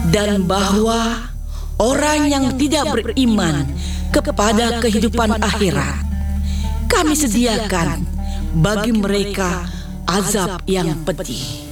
dan bahwa orang yang tidak beriman kepada kehidupan akhirat, kami sediakan bagi mereka azab yang pedih.